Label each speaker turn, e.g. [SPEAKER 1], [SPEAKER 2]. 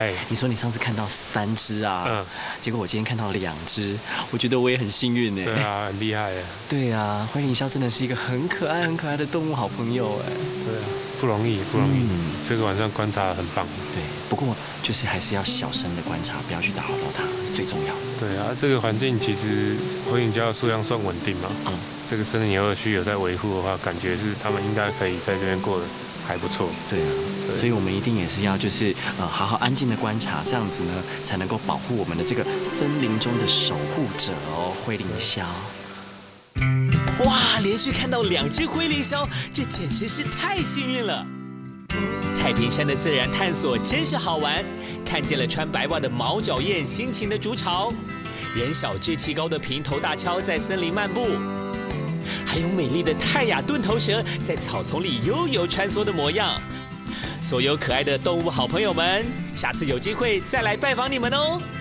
[SPEAKER 1] 你说你上次看到3只啊，结果我今天看到2只，我觉得我也很幸运呢。
[SPEAKER 2] 对啊，很厉害耶。
[SPEAKER 1] 对啊，灰林鸮真的是一个很可爱、很可爱的动物好朋友哎。
[SPEAKER 2] 对啊，不容易，不容易。这个晚上观察很棒。
[SPEAKER 1] 对，不过就是还是要小声的观察，不要去打扰到它，是最重要的。
[SPEAKER 2] 对啊，这个环境其实灰林鸮的数量算稳定嘛。这个森林游乐区有在维护的话，感觉是他们应该可以在这边过得还不错。
[SPEAKER 1] 对啊，所以我们一定也是要就是好好安静的观察，这样子呢才能够保护我们的这个森林中的守护者哦，灰林鸮。
[SPEAKER 3] 哇，连续看到2只灰林鸮，这简直是太幸运了。太平山的自然探索真是好玩，看见了穿白袜的毛脚燕辛勤的筑巢，人小志气高的平头大锹在森林漫步，还有美丽的泰雅钝头蛇在草丛里悠游穿梭的模样。所有可爱的动物好朋友们，下次有机会再来拜访你们哦。